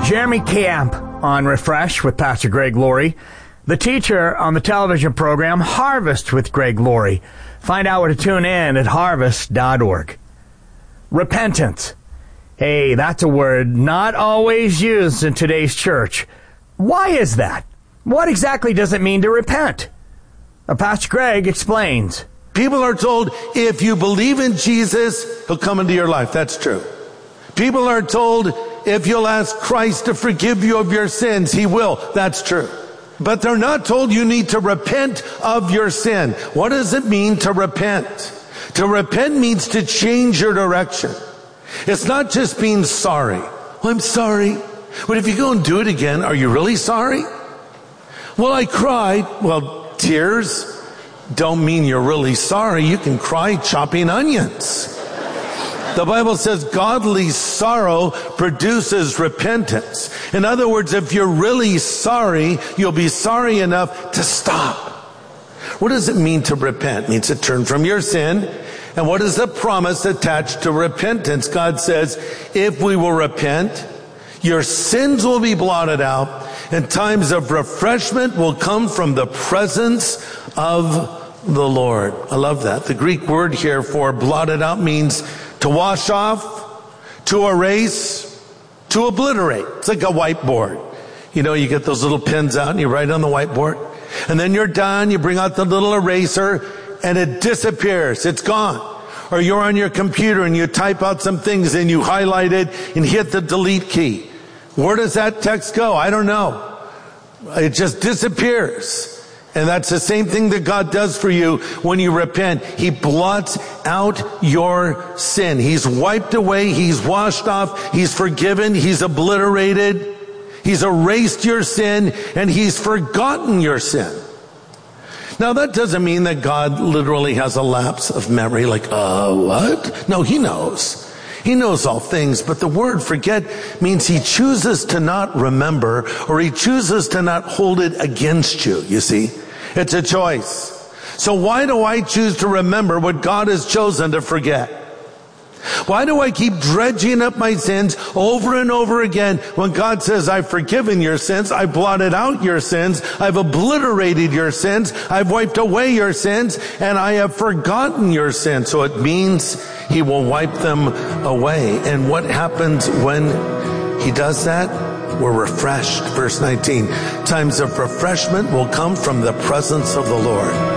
Jeremy Camp on Refresh with Pastor Greg Laurie, the teacher on the television program Harvest with Greg Laurie. Find out where to tune in at harvest.org. Repentance. Hey, that's a word not always used in today's church. Why is that? What exactly does it mean to repent? Pastor Greg explains. People are told, if you believe in Jesus, he'll come into your life. That's true. People are told, if you'll ask Christ to forgive you of your sins, he will. That's true. But they're not told you need to repent of your sin. What does it mean to repent? To repent means to change your direction. It's not just being sorry. Well, I'm sorry. But if you go and do it again, are you really sorry? Well, I cried. Well, tears don't mean you're really sorry. You can cry chopping onions. The Bible says godly sorrow produces repentance. In other words, if you're really sorry, you'll be sorry enough to stop. What does it mean to repent? It means to turn from your sin. And what is the promise attached to repentance? God says, if we will repent, your sins will be blotted out, and times of refreshment will come from the presence of the Lord. I love that. The Greek word here for blotted out means to wash off, to erase, to obliterate. It's like a whiteboard. You know, you get those little pens out and you write on the whiteboard. And then you're done, you bring out the little eraser, and it disappears. It's gone. Or you're on your computer and you type out some things and you highlight it and hit the delete key. Where does that text go? I don't know. It just disappears. And that's the same thing that God does for you when you repent. He blots out your sin. He's wiped away. He's washed off. He's forgiven. He's obliterated. He's erased your sin, and he's forgotten your sin. Now, that doesn't mean that God literally has a lapse of memory, like, what? No, he knows. He knows all things, but the word forget means he chooses to not remember, or he chooses to not hold it against you, you see. It's a choice. So why do I choose to remember what God has chosen to forget? Why do I keep dredging up my sins over and over again when God says, I've forgiven your sins, I've blotted out your sins, I've obliterated your sins, I've wiped away your sins, and I have forgotten your sins. So it means he will wipe them away. And what happens when he does that? We're refreshed. Verse 19, times of refreshment will come from the presence of the Lord.